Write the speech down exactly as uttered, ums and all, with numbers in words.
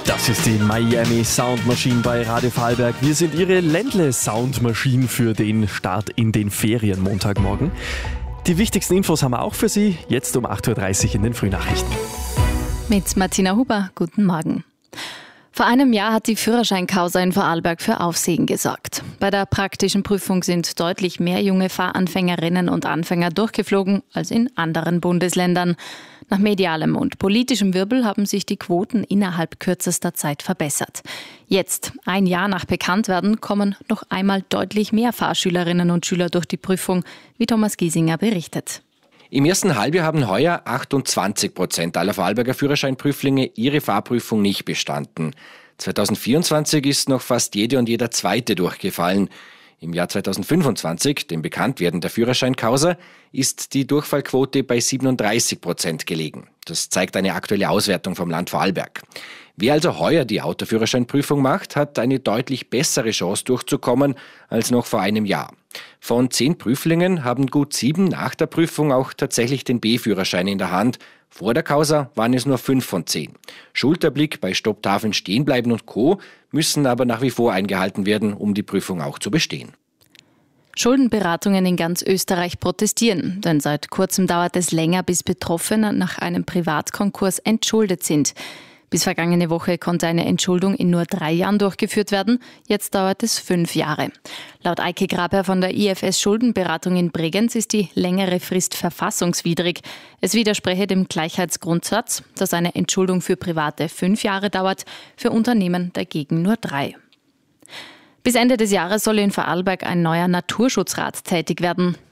Das ist die Miami Sound Machine bei Radio Vorarlberg. Wir sind Ihre Ländle Sound Machine für den Start in den Ferien Montagmorgen. Die wichtigsten Infos haben wir auch für Sie, jetzt um acht Uhr dreißig in den Frühnachrichten. Mit Martina Huber, guten Morgen. Vor einem Jahr hat die Führerscheinkausa in Vorarlberg für Aufsehen gesorgt. Bei der praktischen Prüfung sind deutlich mehr junge Fahranfängerinnen und Anfänger durchgeflogen als in anderen Bundesländern. Nach medialem und politischem Wirbel haben sich die Quoten innerhalb kürzester Zeit verbessert. Jetzt, ein Jahr nach Bekanntwerden, kommen noch einmal deutlich mehr Fahrschülerinnen und Schüler durch die Prüfung, wie Thomas Giesinger berichtet. Im ersten Halbjahr haben heuer achtundzwanzig Prozent aller Vorarlberger Führerscheinprüflinge ihre Fahrprüfung nicht bestanden. zweitausendvierundzwanzig ist noch fast jede und jeder Zweite durchgefallen. Im Jahr zweitausendfünfundzwanzig, dem Bekanntwerden der Führerscheinkausa, ist die Durchfallquote bei siebenunddreißig Prozent gelegen. Das zeigt eine aktuelle Auswertung vom Land Vorarlberg. Wer also heuer die Autoführerscheinprüfung macht, hat eine deutlich bessere Chance durchzukommen als noch vor einem Jahr. Von zehn Prüflingen haben gut sieben nach der Prüfung auch tatsächlich den B-Führerschein in der Hand. Vor der Causa waren es nur fünf von zehn. Schulterblick bei Stopptafeln stehen bleiben und Co. müssen aber nach wie vor eingehalten werden, um die Prüfung auch zu bestehen. Schuldenberatungen in ganz Österreich protestieren, denn seit kurzem dauert es länger, bis Betroffene nach einem Privatkonkurs entschuldet sind. Bis vergangene Woche konnte eine Entschuldung in nur drei Jahren durchgeführt werden. Jetzt dauert es fünf Jahre. Laut Eike Graber von der I F S Schuldenberatung in Bregenz ist die längere Frist verfassungswidrig. Es widerspreche dem Gleichheitsgrundsatz, dass eine Entschuldung für Private fünf Jahre dauert, für Unternehmen dagegen nur drei. Bis Ende des Jahres soll in Vorarlberg ein neuer Naturschutzrat tätig werden.